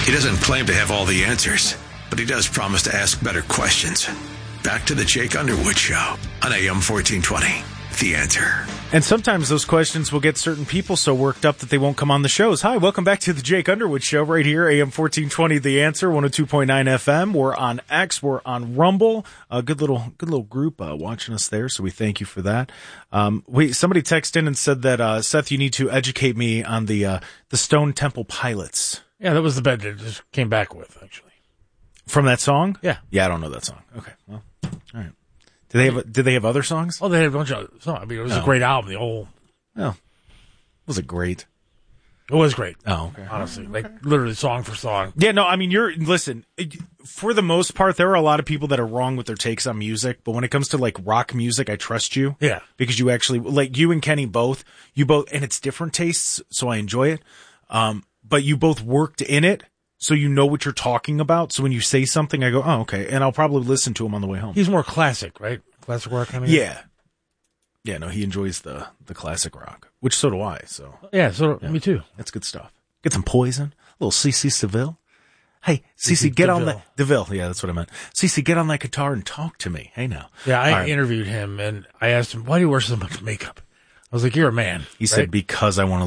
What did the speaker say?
He doesn't claim to have all the answers, but he does promise to ask better questions. Back to the Jake Underwood Show on AM 1420. The Answer. And sometimes those questions will get certain people so worked up that they won't come on the shows. Hi, welcome back to the Jake Underwood Show right here, AM 1420, The Answer, 102.9 FM. We're on X, we're on Rumble. A good little group watching us there, so we thank you for that. Somebody texted in and said that, Seth, you need to educate me on the Stone Temple Pilots. Yeah, that was the bed they just came back with, actually. From that song? Yeah. Yeah, I don't know that song. Okay, well, all right. Did they have other songs? Oh, they had a bunch of songs. I mean, it was a great album. The whole. Oh, was it great? It was great. Oh, okay. Honestly, like literally song for song. Yeah, no, I mean, listen, for the most part, there are a lot of people that are wrong with their takes on music, but when it comes to like rock music, I trust you. Yeah. Because you actually, like you and Kenny both, and it's different tastes, so I enjoy it. But you both worked in it, so you know what you're talking about. So when you say something, I go, oh, okay. And I'll probably listen to him on the way home. He's more classic, right? Classic rock kind of guy? Yeah. Yeah, no, he enjoys the classic rock, which so do I. So yeah, me too. That's good stuff. Get some Poison, a little CC Seville. Hey, CC, get on that DeVille. Yeah, that's what I meant. CC, get on that guitar and talk to me. Hey, now. Yeah, I interviewed him and I asked him, "Why do you wear so much makeup?" I was like, "You're a man." He said, "Because I want to."